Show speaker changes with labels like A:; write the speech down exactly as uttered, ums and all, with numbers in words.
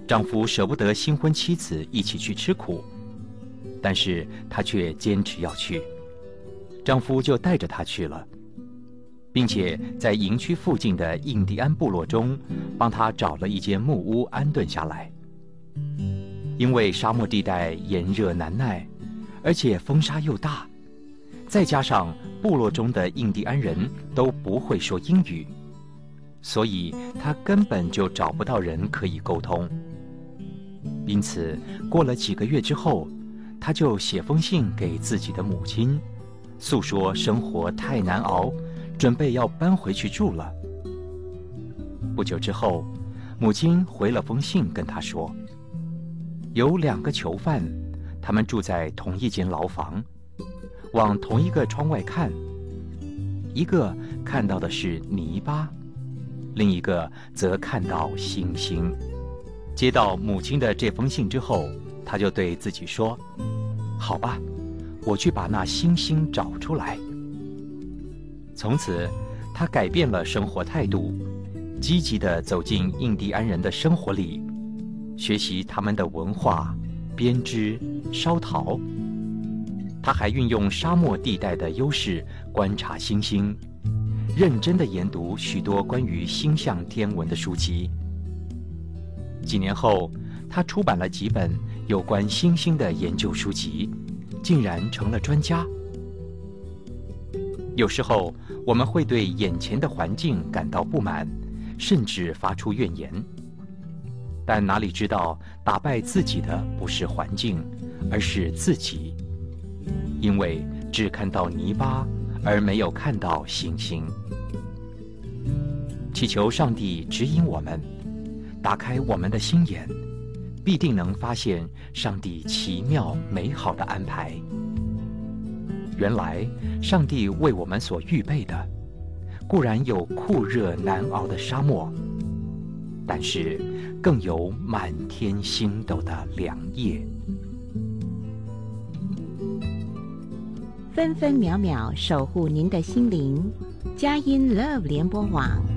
A: 丈夫舍不得新婚妻子一起去吃苦，但是她却坚持要去，丈夫就带着她去了，并且在营区附近的印第安部落中帮她找了一间木屋安顿下来。因为沙漠地带炎热难耐，而且风沙又大，再加上部落中的印第安人都不会说英语，所以她根本就找不到人可以沟通。因此过了几个月之后，她就写封信给自己的母亲，诉说生活太难熬，准备要搬回去住了。不久之后，母亲回了封信跟她说，有两个囚犯，他们住在同一间牢房，往同一个窗外看，一个看到的是泥巴，另一个则看到星星。接到母亲的这封信之后，他就对自己说，好吧，我去把那星星找出来。从此他改变了生活态度，积极地走进印第安人的生活里，学习他们的文化、编织、烧陶。他还运用沙漠地带的优势观察星星，认真地研读许多关于星象天文的书籍。几年后，他出版了几本有关星星的研究书籍，竟然成了专家。有时候我们会对眼前的环境感到不满，甚至发出怨言，但哪里知道打败自己的不是环境，而是自己，因为只看到泥巴，而没有看到星星。祈求上帝指引我们，打开我们的心眼，必定能发现上帝奇妙美好的安排。原来上帝为我们所预备的，固然有酷热难熬的沙漠，但是更有满天星斗的良夜。
B: 分分秒秒守护您的心灵，佳音 Love 联播网